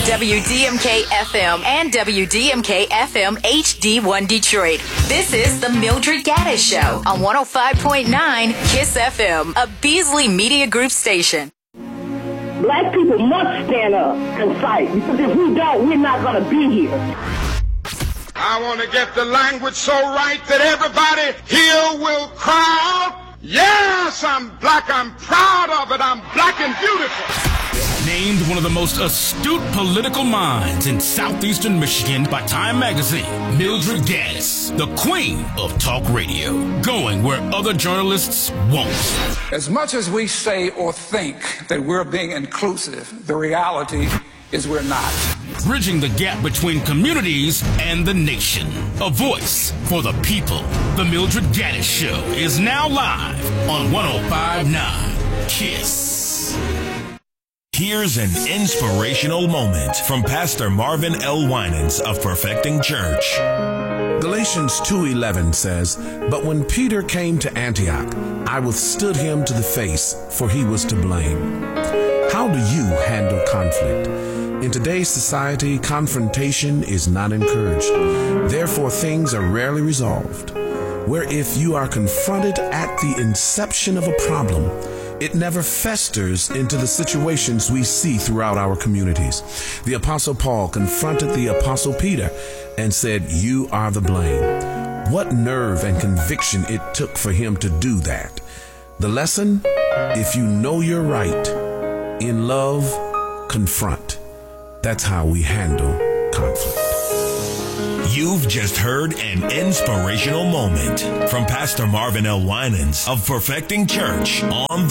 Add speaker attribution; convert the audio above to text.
Speaker 1: WDMK-FM and WDMK-FM HD1 Detroit. This is the Mildred Gaddis Show on 105.9 KISS FM, a Beasley Media Group station.
Speaker 2: Black people must stand up and fight, because if we don't, we're not going to be here.
Speaker 3: I want to get the language so right that everybody here will cry out, yes, I'm black, I'm proud of it, I'm black and beautiful.
Speaker 4: Named one of the most astute political minds in southeastern Michigan by Time Magazine, Mildred Gaddis, the queen of talk radio, going where other journalists won't.
Speaker 5: As much as we say or think that we're being inclusive, the reality is we're not.
Speaker 4: Bridging the gap between communities and the nation. A voice for the people. The Mildred Gaddis Show is now live on 105.9 KISS.
Speaker 6: Here's an inspirational moment from Pastor Marvin L. Winans of Perfecting Church.
Speaker 7: Galatians 2:11 says, "But when Peter came to Antioch, I withstood him to the face, for he was to blame." How do you handle conflict? In today's society, confrontation is not encouraged. Therefore, things are rarely resolved. Where if you are confronted at the inception of a problem, it never festers into the situations we see throughout our communities. The Apostle Paul confronted the Apostle Peter and said, "You are the blame." What nerve and conviction it took for him to do that. The lesson? If you know you're right, in love, confront. That's how we handle conflict.
Speaker 6: You've just heard an inspirational moment from Pastor Marvin L. Winans of Perfecting Church on